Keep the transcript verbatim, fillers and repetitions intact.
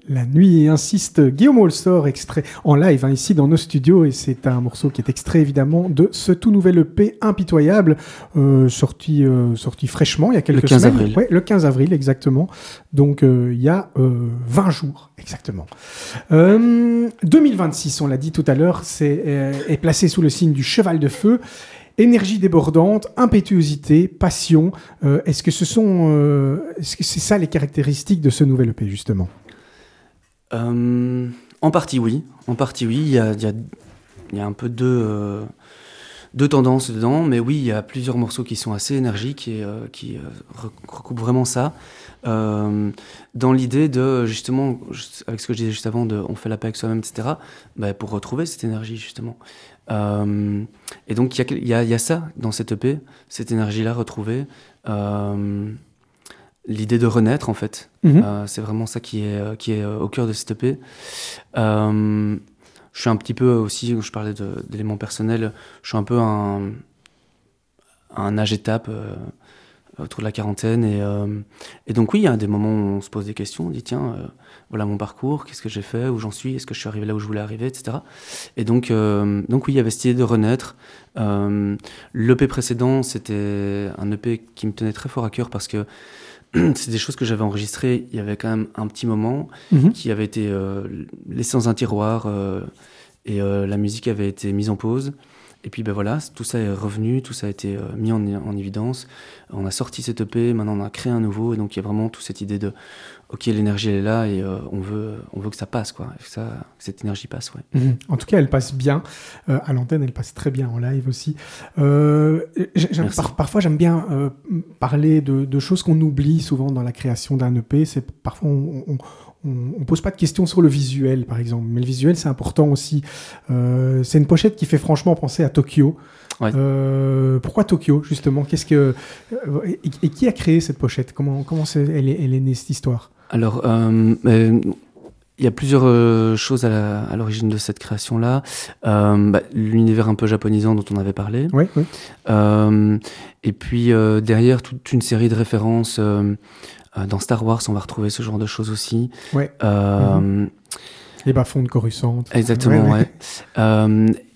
La nuit insiste, Guillaume Holstor, extrait en live hein, ici dans nos studios, et c'est un morceau qui est extrait évidemment de ce tout nouvel E P Impitoyable, euh, sorti, euh, sorti fraîchement il y a quelques le quinze semaines. avril. Ouais, le quinze avril exactement, donc euh, il y a euh, vingt jours exactement. Euh, deux mille vingt-six, on l'a dit tout à l'heure, c'est, euh, est placé sous le signe du cheval de feu. Énergie débordante, impétuosité, passion, euh, est-ce que ce sont, euh, est-ce que c'est ça les caractéristiques de ce nouvel E P justement ? Euh, en partie, oui. En partie, oui. Il y a, il y a, il y a un peu deux, euh, deux tendances dedans, mais oui, il y a plusieurs morceaux qui sont assez énergiques et euh, qui euh, recoupent vraiment ça. Euh, dans l'idée de, justement, avec ce que je disais juste avant, de on fait la paix avec soi-même, et cetera, bah, pour retrouver cette énergie, justement. Euh, et donc, il y a, il y a, il y a ça dans cette E P, cette énergie-là retrouvée. Euh, L'idée de renaître, en fait, mmh. euh, c'est vraiment ça qui est, qui est au cœur de cette E P. Euh, je suis un petit peu aussi, je parlais de, d'éléments personnels, je suis un peu à un, un âge étape euh, autour de la quarantaine. Et, euh, et donc oui, il y a des moments où on se pose des questions, on dit tiens, euh, voilà mon parcours, qu'est-ce que j'ai fait, où j'en suis, est-ce que je suis arrivé là où je voulais arriver, et cetera. Et donc, euh, donc oui, il y avait cette idée de renaître. Euh, L'E P précédent, c'était un E P qui me tenait très fort à cœur parce que c'est des choses que j'avais enregistrées il y avait quand même un petit moment, mmh. qui avait été euh, laissé dans un tiroir euh, et euh, la musique avait été mise en pause. Et puis ben voilà, tout ça est revenu, tout ça a été euh, mis en, en évidence. On a sorti cette E P, maintenant on a créé un nouveau, et donc il y a vraiment toute cette idée de ok, l'énergie elle est là et euh, on veut, on veut que ça passe, quoi, que, ça, que cette énergie passe, ouais. Mmh. En tout cas, elle passe bien euh, à l'antenne, elle passe très bien en live aussi. Euh, j'aime, par, parfois, j'aime bien euh, parler de, de choses qu'on oublie souvent dans la création d'un E P. C'est parfois on, on On ne pose pas de questions sur le visuel, par exemple. Mais le visuel, c'est important aussi. Euh, c'est une pochette qui fait franchement penser à Tokyo. Ouais. Euh, pourquoi Tokyo, justement ? Qu'est-ce que, et, et qui a créé cette pochette ? Comment, comment c'est, elle, est, elle est née, cette histoire ? Alors, euh, euh, il y a plusieurs euh, choses à, la, à l'origine de cette création-là. Euh, bah, l'univers un peu japonisant dont on avait parlé. Oui, oui. Euh, et puis, euh, derrière, toute une série de références... Euh, Dans Star Wars, on va retrouver ce genre de choses aussi. Ouais. Euh, mmh. Les bas-fonds de Coruscant. Exactement, ouais. ouais. Euh,